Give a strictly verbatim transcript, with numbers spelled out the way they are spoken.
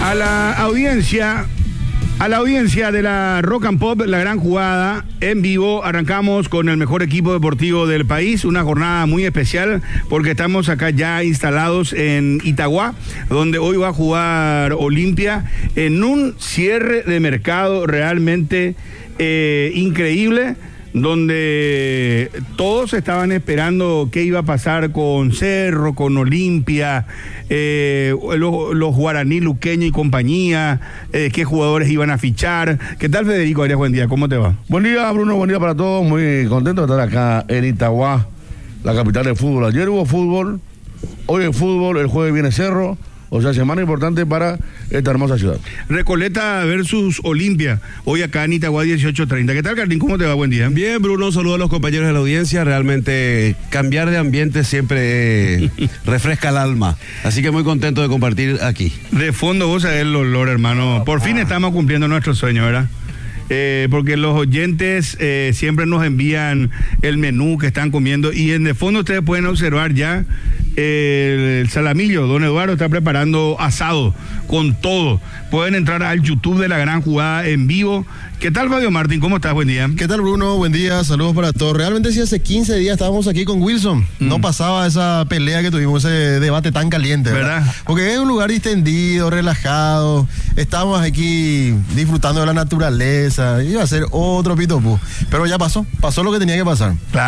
A la audiencia, a la audiencia de la Rock and Pop, la gran jugada en vivo, arrancamos con el mejor equipo deportivo del país, una jornada muy especial porque estamos acá ya instalados en Itagua, donde hoy va a jugar Olimpia en un cierre de mercado realmente eh, increíble, donde todos estaban esperando qué iba a pasar con Cerro, con Olimpia, eh, los, los Guaraní, Luqueño y compañía, eh, qué jugadores iban a fichar. ¿Qué tal, Federico Arias? Buen día, ¿cómo te va? Buen día, Bruno, buen día para todos. Muy contento de estar acá en Itagua, la capital del fútbol. Ayer hubo fútbol, hoy hay fútbol, el jueves viene Cerro. O sea, semana importante para esta hermosa ciudad. Recoleta versus Olimpia, hoy acá en Itagua dieciocho treinta. ¿Qué tal, Carlín? ¿Cómo te va? Buen día. Bien, Bruno, saludos a los compañeros de la audiencia. Realmente cambiar de ambiente siempre refresca el alma. Así que muy contento de compartir aquí. De fondo vos sabés el olor, hermano. Por fin estamos cumpliendo nuestro sueño, ¿verdad? Eh, porque los oyentes eh, siempre nos envían el menú que están comiendo y en el fondo ustedes pueden observar ya eh, el salamillo. Don Eduardo está preparando asado con todo. Pueden entrar al YouTube de La Gran Jugada en vivo. ¿Qué tal, Fabio Martín? ¿Cómo estás? Buen día. ¿Qué tal, Bruno? Buen día, saludos para todos. Realmente sí, hace quince días estábamos aquí con Wilson. Mm. No pasaba esa pelea que tuvimos, ese debate tan caliente, ¿verdad? ¿verdad? Porque es un lugar distendido, relajado. Estábamos aquí disfrutando de la naturaleza. Iba a ser otro pitopú. Pero ya pasó, pasó lo que tenía que pasar. Claro.